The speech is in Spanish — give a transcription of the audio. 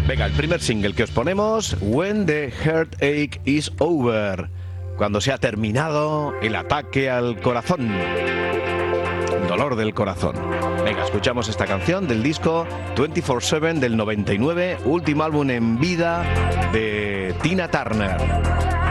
Venga, el primer single que os ponemos, When the Heartache is Over, cuando se ha terminado el ataque al corazón, el dolor del corazón. Venga, escuchamos esta canción del disco 24/7 del 99, último álbum en vida de Tina Turner.